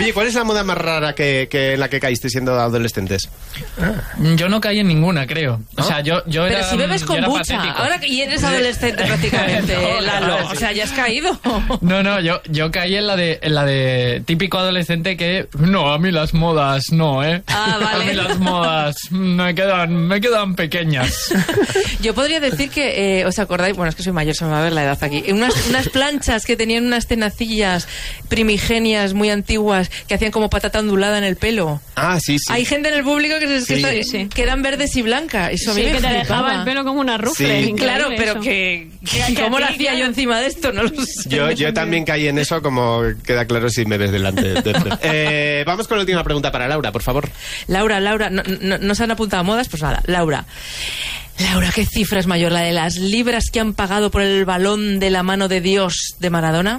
Oye, ¿cuál es la moda más rara en la que caíste siendo adolescentes? Yo no caí en ninguna, creo. O sea, yo Pero era... si bebes kombucha, ahora y eres adolescente prácticamente, No, Lalo. sí. O sea, ya has caído. No, yo caí en la de típico adolescente que... No, a mí las modas no, ¿eh? Ah, vale. A mí las modas me quedan pequeñas. Yo podría decir que, ¿os acordáis? Bueno, es que soy mayor, se me va a ver la edad aquí. Unas planchas que tenían unas tenacillas primigenias muy antiguas que hacían como patata ondulada en el pelo. Ah, sí. Hay gente en el público que quedan verdes y blancas. Eso a mí me que te flipaba. dejaba el pelo como una rufle. Sí. Claro, pero eso. que ¿cómo lo hacía yo encima de esto? No lo sé. Yo también caí en eso, como queda claro si me ves delante. Vamos con la última pregunta para Laura, por favor. Laura, no se han apuntado a modas, pues nada, Laura, ¿qué cifra es mayor? ¿La de las libras que han pagado por el balón de la mano de Dios de Maradona?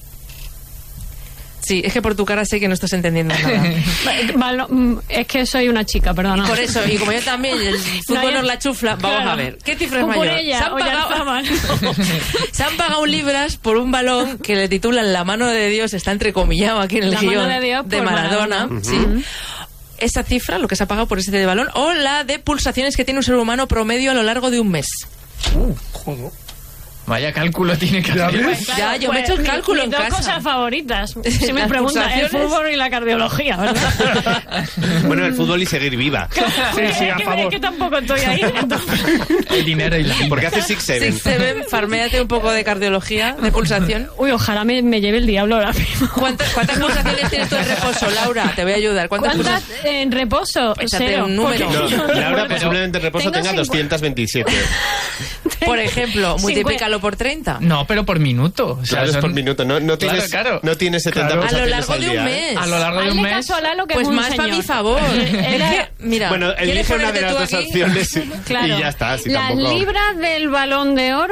Sí, es que por tu cara sé que no estás entendiendo nada. Es que soy una chica, perdona. Por eso, y como yo también, el fútbol nos la chufla, vamos Claro. a ver, ¿qué cifra es Por mayor? ella, Se han pagado libras por un balón que le titulan La mano de Dios, está entrecomillado aquí en el La guión mano de Dios por Maradona. Maradona. Sí. Esa cifra, lo que se ha pagado por ese balón, o la de pulsaciones que tiene un ser humano promedio a lo largo de un mes. Joder. Vaya cálculo tiene que hacer. Pues claro, Ya, yo me he hecho el cálculo en mis dos casa. cosas favoritas. Si me Las preguntan, el pulsaciones. fútbol y la cardiología, ¿verdad? Bueno, el fútbol y seguir viva. Sí, a favor. Es que tampoco estoy ahí. Entonces... El dinero y la... Porque hace 6-7. 6-7, farméate un poco de cardiología, de pulsación. Uy, ojalá me lleve el diablo ahora mismo. ¿Cuántas pulsaciones tienes tú en reposo, Laura? Te voy a ayudar. ¿Cuántas ¿Cuántas en reposo? Échate 0. un número. Porque- No, Laura Bueno, posiblemente en reposo tengo tenga 227. Por ejemplo, multiplícalo por 30. No, pero por minuto. O sea, Claro, es son- por minuto. No tienes, Claro. no tienes 70 Claro. A lo pulsaciones largo al de un día, mes. A lo largo de un Hazle mes... caso a Lalo, que Pues es un más para señor. mi favor. Es que, mira, Bueno, ¿quieres elige una de ponerte las tú dos aquí? opciones Claro. y ya está. Si Las tampoco... libras del Balón de Oro...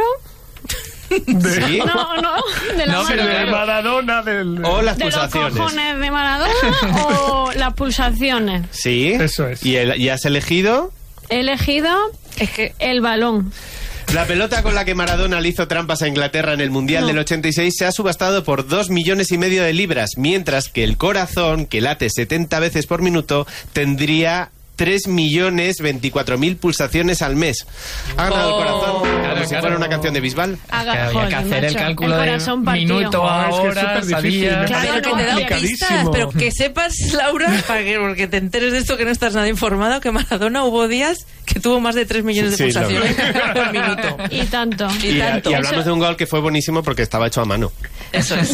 ¿Sí? No, de la No, pero mano De claro. Maradona, del... O las de los pulsaciones. cojones de Maradona o las pulsaciones. Sí. Eso es. ¿Y has elegido? He elegido Es que el balón. La pelota con la que Maradona le hizo trampas a Inglaterra en el Mundial del 86 se ha subastado por 2,5 millones de libras, mientras que el corazón, que late 70 veces por minuto, tendría 3.024.000 pulsaciones al mes. Ha ganado el corazón, Claro, como si claro. fuera una canción de Bisbal. Que había que hacer el cálculo el de corazón partido. minuto a Es que es hora, superdifícil. sabía... claro parece que te da pistas, complicadísimo. pero que sepas, Laura, porque te enteres de esto que no estás nada informado, que Maradona hubo días que tuvo más de 3 millones de Sí, pulsaciones por minuto. Y tanto. Y tanto. Y hablamos de un gol que fue buenísimo porque estaba hecho a mano. Eso es.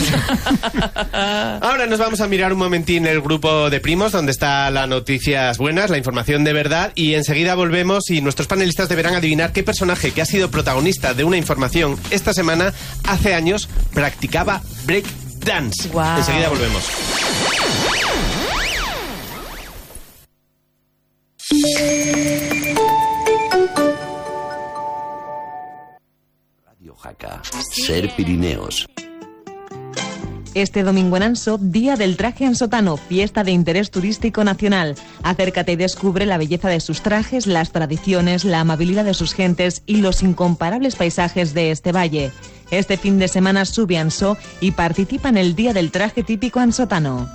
Ahora nos vamos a mirar un momentín el grupo de primos, donde está las noticias buenas, la información de verdad, y enseguida volvemos y nuestros panelistas deberán adivinar qué personaje que ha sido protagonista de una información esta semana, hace años, practicaba break dance. Guau. Enseguida volvemos. Radio Jaca, Ser Pirineos. Este domingo en Anso, Día del Traje Ansotano, fiesta de interés turístico nacional. Acércate y descubre la belleza de sus trajes, las tradiciones, la amabilidad de sus gentes y los incomparables paisajes de este valle. Este fin de semana sube a Anso y participa en el Día del Traje Típico Ansotano.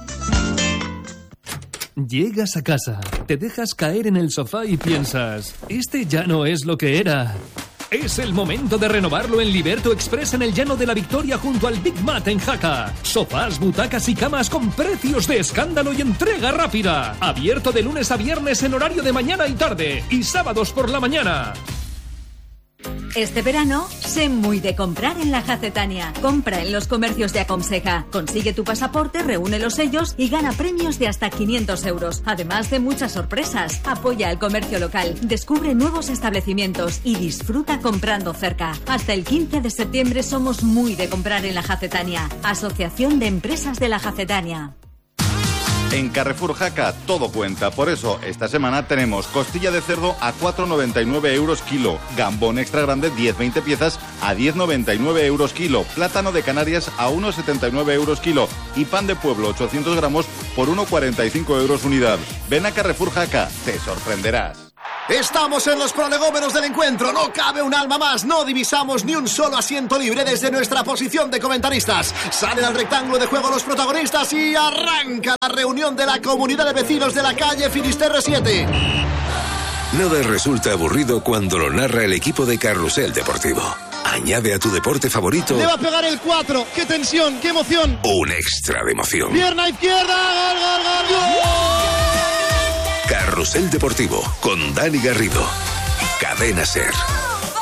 Llegas a casa, te dejas caer en el sofá y piensas, este ya no es lo que era. Es el momento de renovarlo en Liberto Express en el Llano de la Victoria junto al Big Mat en Jaca. Sofás, butacas y camas con precios de escándalo y entrega rápida. Abierto de lunes a viernes en horario de mañana y tarde y sábados por la mañana. Este verano, sé muy de comprar en la Jacetania. Compra en los comercios de Aconseja. Consigue tu pasaporte, reúne los sellos y gana premios de hasta 500 euros. Además de muchas sorpresas. Apoya al comercio local, descubre nuevos establecimientos y disfruta comprando cerca. Hasta el 15 de septiembre somos muy de comprar en la Jacetania. Asociación de Empresas de la Jacetania. En Carrefour Jaca todo cuenta, por eso esta semana tenemos costilla de cerdo a 4,99 euros kilo, gambón extra grande 10-20 piezas a 10,99 euros kilo, plátano de Canarias a 1,79 euros kilo y pan de pueblo 800 gramos por 1,45 euros unidad. Ven a Carrefour Jaca, te sorprenderás. Estamos en los prolegómenos del encuentro. No cabe un alma más. No divisamos ni un solo asiento libre desde nuestra posición de comentaristas. Salen al rectángulo de juego los protagonistas y arranca la reunión de la comunidad de vecinos de la calle Finisterre 7. Nada resulta aburrido cuando lo narra el equipo de Carrusel Deportivo. Añade a tu deporte favorito... Le va a pegar el 4. ¡Qué tensión! ¡Qué emoción! Un extra de emoción. Pierna izquierda. ¡Gol, gol, gol, gol! Carrusel Deportivo con Dani Garrido. Cadena SER.